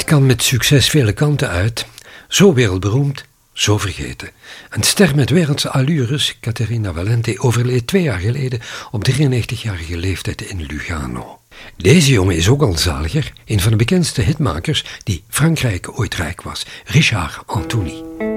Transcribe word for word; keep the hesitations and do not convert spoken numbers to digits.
talent kan met succes vele kanten uit. Zo wereldberoemd, zo vergeten. Een ster met wereldse allures, Caterina Valente, overleed twee jaar geleden op drieënnegentigjarige leeftijd in Lugano. Deze jongen is ook al zaliger, een van de bekendste hitmakers die Frankrijk ooit rijk was, Richard Anthony.